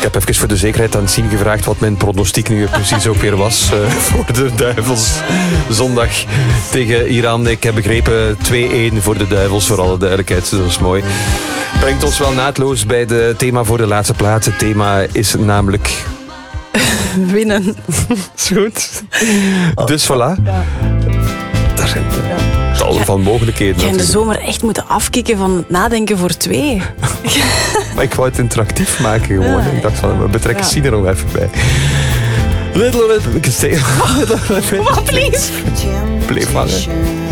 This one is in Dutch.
heb even voor de zekerheid aan Sien gevraagd wat mijn pronostiek nu precies ook weer was voor de Duivels. Zondag tegen Iran. Ik heb begrepen 2-1 voor de Duivels, voor alle duidelijkheid. Dat is mooi. Brengt ons wel naadloos bij het thema voor de laatste plaats. Het thema is namelijk... Winnen. Is goed. Dus voilà. Ja. Daar zijn tal van mogelijkheden. Je in de natuurlijk. zomer echt moeten afkicken van het nadenken voor 2. Maar ik wou het interactief maken gewoon. Ja. Ik dacht van, we betrekken Ja. Sien er nog even bij. Little bit... Wat, please? Bleef hangen.